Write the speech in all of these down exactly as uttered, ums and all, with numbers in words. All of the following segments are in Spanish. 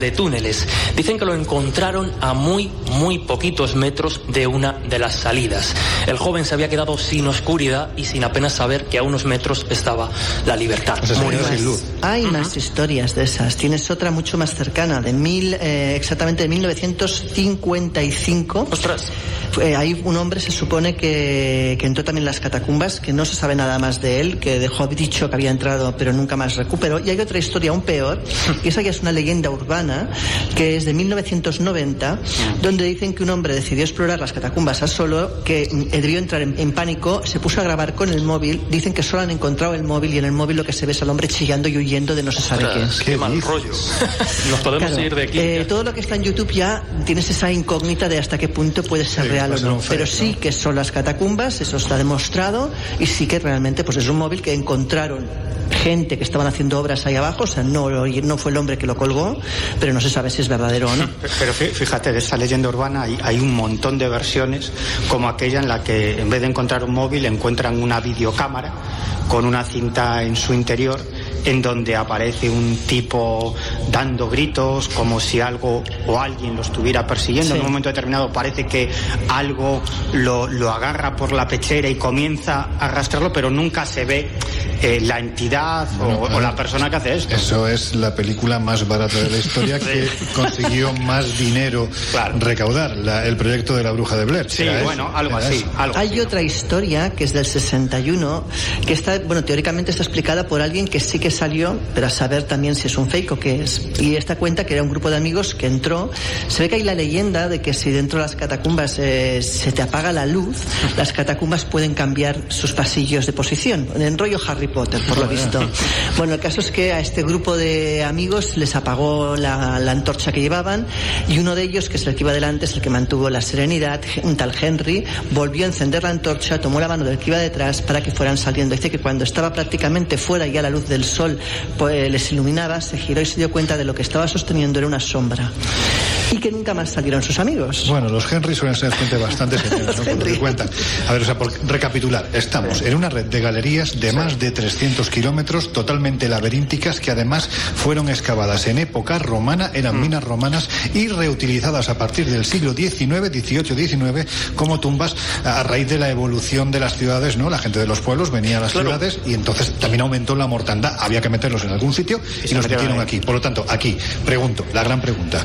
de túneles. Dicen que lo encontraron a muy, muy poquitos metros de una de las salidas. El joven se había quedado sin oscuridad y sin apenas saber que a unos metros estaba la libertad. O sea, muy sin luz. Hay uh-huh. más historias de esas. Tienes otra mucho más cercana, de mil, eh, exactamente de mil novecientos cincuenta y cinco. Ostras. Eh, hay un hombre, se supone que, que entró también en las catacumbas, que no se sabe nada más de él, que dejó dicho que había entrado pero nunca más recuperó. Y hay otra historia aún peor, y esa ya es una leyenda urbana, que es de mil novecientos noventa, donde dicen que un hombre decidió explorar las catacumbas a solo, que debió entrar en, en pánico, se puso a grabar con el móvil. Dicen que solo han encontrado el móvil, y en el móvil lo que se ve es al hombre chillando y huyendo de no se sabe Ostras, qué. qué mal rollo. Nos podemos Claro, ir de aquí. Eh, todo lo que está en YouTube ya tienes esa incógnita de hasta qué punto puede ser Sí, real o puede ser no. un fake, Pero sí ¿no? que son las catacumbas, eso está demostrado, y sí que realmente pues es un móvil que encontraron gente que estaban haciendo obras ahí abajo. O sea, no, no fue el hombre que lo colgó, pero no se sabe si es verdadero o no. Pero fíjate, de esta leyenda urbana hay, hay un montón de versiones, como aquella en la que en vez de encontrar un móvil encuentran una videocámara con una cinta en su interior, en donde aparece un tipo dando gritos como si algo o alguien lo estuviera persiguiendo. Sí. En un momento determinado parece que algo lo, lo agarra por la pechera y comienza a arrastrarlo, pero nunca se ve eh, la entidad Bueno, o, claro. o la persona que hace esto. Eso es la película más barata de la historia, que consiguió más dinero Claro. recaudar, la, el proyecto de la bruja de Blair. Sí, Era bueno, eso, algo era así. eso. Algo Hay así, otra ¿no? historia que es del sesenta y uno, que está, bueno, teóricamente está explicada por alguien que sí que salió, pero a saber también si es un fake o qué es. Y esta cuenta que era un grupo de amigos que entró. Se ve que hay la leyenda de que si dentro de las catacumbas eh, se te apaga la luz, las catacumbas pueden cambiar sus pasillos de posición, en rollo Harry Potter, por lo visto. Bueno, el caso es que a este grupo de amigos les apagó la, la antorcha que llevaban, y uno de ellos, que es el que iba delante, es el que mantuvo la serenidad, un tal Henry, volvió a encender la antorcha, tomó la mano del que iba detrás para que fueran saliendo. Dice que cuando estaba prácticamente fuera y a la luz del sol pues, les iluminaba, se giró y se dio cuenta de lo que estaba sosteniendo era una sombra, y que nunca más salieron sus amigos. Bueno, los Henry suelen ser gente bastante sencilla, ¿no? Por lo que cuentan. A ver, o sea, por recapitular, estamos en una red de galerías de más de trescientos kilómetros, totalmente laberínticas, que además fueron excavadas en época romana, eran Mm. minas romanas, y reutilizadas a partir del siglo diecinueve, dieciocho, diecinueve, como tumbas a raíz de la evolución de las ciudades, ¿no? La gente de los pueblos venía a las Claro. ciudades, y entonces también aumentó la mortandad. Había que meterlos en algún sitio y, se los metieron metieron ahí. aquí. Por lo tanto, aquí, pregunto, la gran pregunta.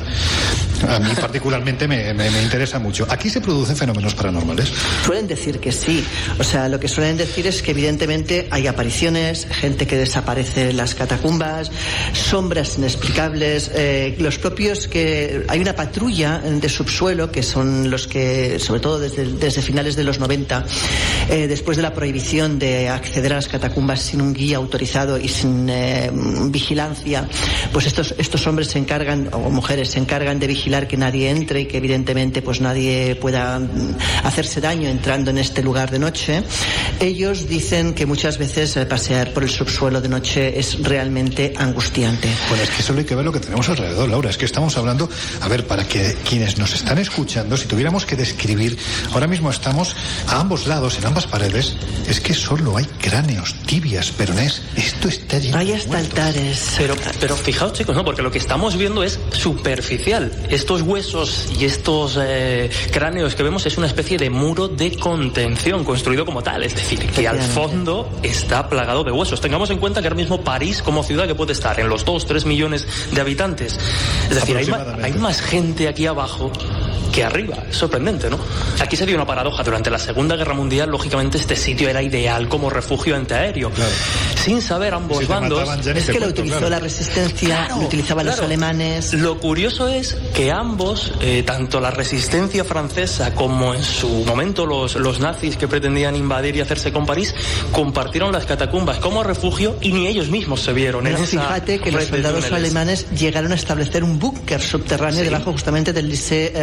A mí particularmente me, me, me interesa mucho. ¿Aquí se producen fenómenos paranormales? Suelen decir que sí. O sea, lo que suelen decir es que evidentemente hay apariciones, gente que desaparece en las catacumbas, sombras inexplicables, eh, los propios que... Hay una patrulla de subsuelo, que son los que, sobre todo desde, desde finales de los noventa, eh, después de la prohibición de acceder a las catacumbas sin un guía autorizado y sin eh, vigilancia, pues estos, estos hombres se encargan, o mujeres se encargan de vigilar que nadie entre y que evidentemente pues nadie pueda hacerse daño entrando en este lugar de noche. Ellos dicen que muchas veces eh, pasear por el subsuelo de noche es realmente angustiante. Bueno, es que solo hay que ver lo que tenemos alrededor, Laura. Es que estamos hablando, a ver, para que quienes nos están escuchando, si tuviéramos que describir, ahora mismo estamos a ambos lados, en ambas paredes, es que solo hay cráneos, tibias, peronés. Esto está lleno Hay de hasta muertos. altares. Pero, pero fijaos, chicos, ¿no? Porque lo que estamos viendo es superficial. Estos huesos y estos eh, cráneos que vemos es una especie de muro de contención construido como tal. Es decir, que al fondo está plagado de huesos. Tengamos en cuenta que ahora mismo París, como ciudad, que puede estar en los dos, tres millones de habitantes. Es decir, hay, ma- hay más gente aquí abajo que arriba. Es sorprendente, ¿no? Aquí se dio una paradoja. Durante la Segunda Guerra Mundial, lógicamente, este sitio era ideal como refugio antiaéreo. Claro. Sin saber ambos Si te bandos... mataban, ya ni Es te que lo cuento, utilizó claro. la resistencia, Claro, lo utilizaban los claro. alemanes. Lo curioso es que ambos, eh, tanto la resistencia francesa como en su momento los, los nazis que pretendían invadir y hacerse con París, compartieron las catacumbas como refugio y ni ellos mismos se vieron Pero en esa fíjate que los red de soldados túneles. alemanes llegaron a establecer un búnker subterráneo Sí. debajo justamente del Lycée eh,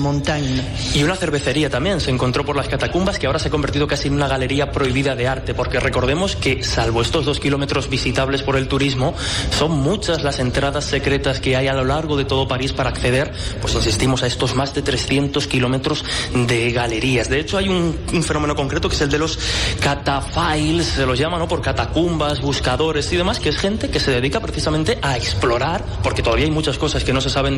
Montaigne. Y una cervecería también se encontró por las catacumbas, que ahora se ha convertido casi en una galería prohibida de arte, porque recordemos que, salvo estos dos kilómetros visitables por el turismo, son muchas las entradas secretas que hay a lo largo de todo París para acceder, pues insistimos, a estos más de trescientos kilómetros de galerías. De hecho, hay un, un fenómeno concreto que es el de los cataphiles, se los llama, ¿no?, por catacumbas, buscadores y demás, que es gente que se dedica precisamente a explorar, porque todavía hay muchas cosas que no se saben